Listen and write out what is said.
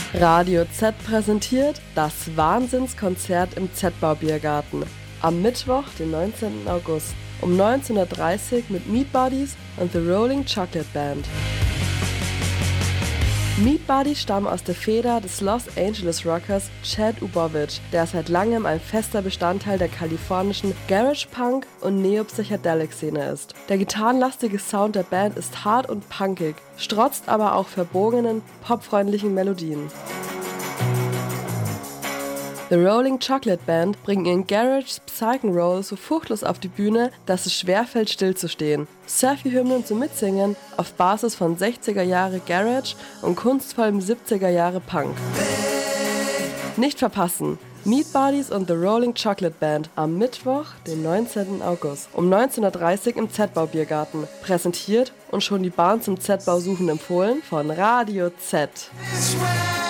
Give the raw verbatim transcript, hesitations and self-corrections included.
Radio Z präsentiert das Wahnsinnskonzert im Z-Bau-Biergarten am Mittwoch, den neunzehnten August um neunzehn Uhr dreißig mit Meat Buddies und The Rolling Chocolate Band. Meat Buddies stammen aus der Feder des Los Angeles Rockers Chad Ubowich, der seit langem ein fester Bestandteil der kalifornischen Garage-Punk- und Neo-Psychedelic-Szene ist. Der gitarrenlastige Sound der Band ist hart und punkig, strotzt aber auch verbogenen, popfreundlichen Melodien. The Rolling Chocolate Band bringen ihren Garage Psych-and-Roll so furchtlos auf die Bühne, dass es schwerfällt, stillzustehen. Surfy-Hymnen zum Mitsingen auf Basis von sechziger Jahre Garage und kunstvollem siebziger Jahre Punk. Nicht verpassen! Meat Buddies und The Rolling Chocolate Band am Mittwoch, den neunzehnten August um neunzehn Uhr dreißig im Z-Bau-Biergarten. Präsentiert und schon die Bahn zum Z-Bau suchen empfohlen von Radio Z.